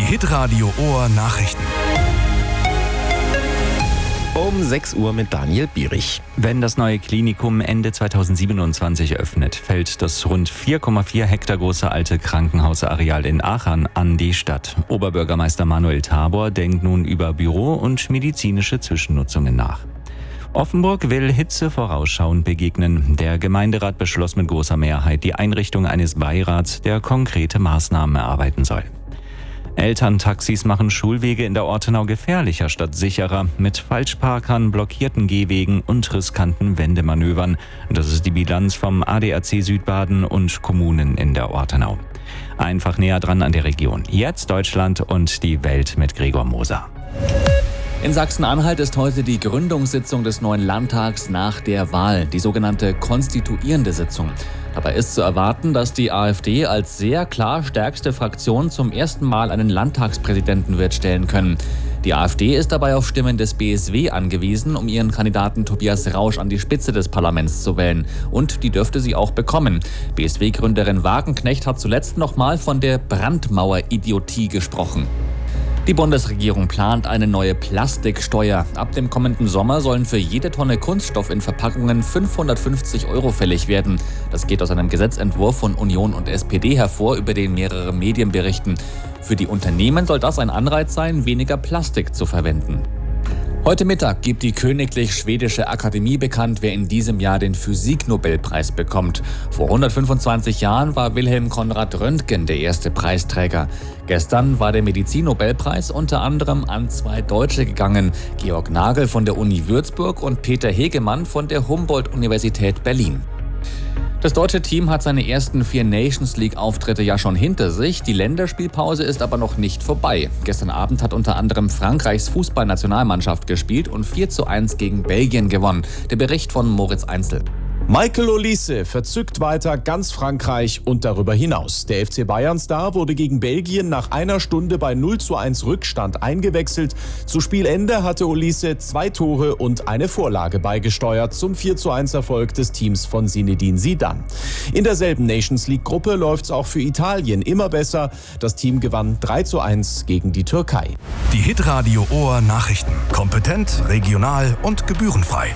Hitradio Ohr Nachrichten. Um 6 Uhr mit Daniel Bierich. Wenn das neue Klinikum Ende 2027 öffnet, fällt das rund 4,4 Hektar große alte Krankenhausareal in Aachen an die Stadt. Oberbürgermeister Manuel Tabor denkt nun über Büro- und medizinische Zwischennutzungen nach. Offenburg will Hitze vorausschauend begegnen. Der Gemeinderat beschloss mit großer Mehrheit die Einrichtung eines Beirats, der konkrete Maßnahmen erarbeiten soll. Elterntaxis machen Schulwege in der Ortenau gefährlicher statt sicherer, mit Falschparkern, blockierten Gehwegen und riskanten Wendemanövern. Das ist die Bilanz vom ADAC Südbaden und Kommunen in der Ortenau. Einfach näher dran an der Region. Jetzt Deutschland und die Welt mit Gregor Moser. In Sachsen-Anhalt ist heute die Gründungssitzung des neuen Landtags nach der Wahl, die sogenannte konstituierende Sitzung. Dabei ist zu erwarten, dass die AfD als sehr klar stärkste Fraktion zum ersten Mal einen Landtagspräsidenten wird stellen können. Die AfD ist dabei auf Stimmen des BSW angewiesen, um ihren Kandidaten Tobias Rausch an die Spitze des Parlaments zu wählen. Und die dürfte sie auch bekommen. BSW-Gründerin Wagenknecht hat zuletzt nochmal von der Brandmauer-Idiotie gesprochen. Die Bundesregierung plant eine neue Plastiksteuer. Ab dem kommenden Sommer sollen für jede Tonne Kunststoff in Verpackungen 550 € fällig werden. Das geht aus einem Gesetzentwurf von Union und SPD hervor, über den mehrere Medien berichten. Für die Unternehmen soll das ein Anreiz sein, weniger Plastik zu verwenden. Heute Mittag gibt die Königlich Schwedische Akademie bekannt, wer in diesem Jahr den Physiknobelpreis bekommt. Vor 125 Jahren war Wilhelm Konrad Röntgen der erste Preisträger. Gestern war der Medizinnobelpreis unter anderem an 2 Deutsche gegangen: Georg Nagel von der Uni Würzburg und Peter Hegemann von der Humboldt-Universität Berlin. Das deutsche Team hat seine ersten 4 Nations-League-Auftritte ja schon hinter sich. Die Länderspielpause ist aber noch nicht vorbei. Gestern Abend hat unter anderem Frankreichs Fußballnationalmannschaft gespielt und 4:1 gegen Belgien gewonnen. Der Bericht von Moritz Einzel. Michael Olise verzückt weiter ganz Frankreich und darüber hinaus. Der FC Bayern-Star wurde gegen Belgien nach einer Stunde bei 0:1 Rückstand eingewechselt. Zu Spielende hatte Olise 2 Tore und eine Vorlage beigesteuert zum 4:1 Erfolg des Teams von Zinedine Zidane. In derselben Nations-League-Gruppe läuft's auch für Italien immer besser. Das Team gewann 3:1 gegen die Türkei. Die Hitradio Ohr Nachrichten. Kompetent, regional und gebührenfrei.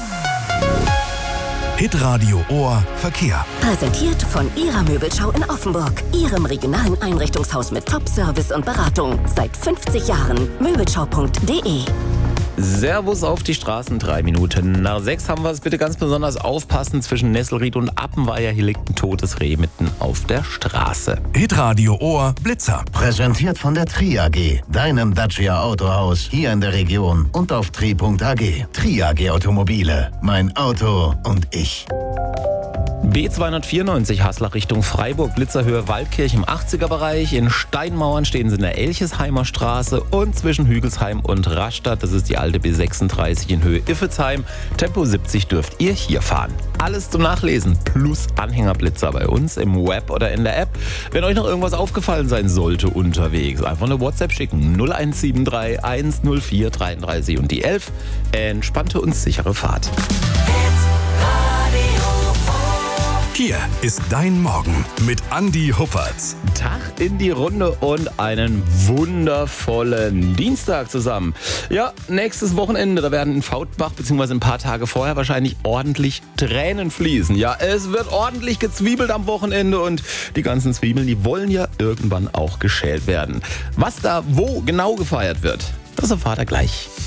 Hitradio Ohr Verkehr. Präsentiert von Ihrer Möbelschau in Offenburg. Ihrem regionalen Einrichtungshaus mit Top-Service und Beratung. Seit 50 Jahren. Möbelschau.de. Servus auf die Straßen, 3 Minuten nach 6 haben wir es. Bitte ganz besonders aufpassen, zwischen Nesselried und Appenweier, hier liegt ein totes Reh mitten auf der Straße. Hitradio Ohr Blitzer. Präsentiert von der Tri AG, deinem Dacia Autohaus hier in der Region und auf tri.ag. Tri AG Automobile, mein Auto und ich. B294 Haslach Richtung Freiburg, Blitzerhöhe Waldkirch im 80er-Bereich. In Steinmauern stehen sie in der Elchesheimer Straße und zwischen Hügelsheim und Rastatt, das ist die alte B36 in Höhe Iffezheim. Tempo 70 dürft ihr hier fahren. Alles zum Nachlesen plus Anhängerblitzer bei uns im Web oder in der App. Wenn euch noch irgendwas aufgefallen sein sollte unterwegs, einfach eine WhatsApp schicken. 0173 104 33 und die 11. Entspannte und sichere Fahrt. Hier ist dein Morgen mit Andi Huppertz. Tag in die Runde und einen wundervollen Dienstag zusammen. Ja, nächstes Wochenende, da werden in Fautbach bzw. ein paar Tage vorher wahrscheinlich ordentlich Tränen fließen. Ja, es wird ordentlich gezwiebelt am Wochenende und die ganzen Zwiebeln, die wollen ja irgendwann auch geschält werden. Was da wo genau gefeiert wird, das erfahrt ihr gleich.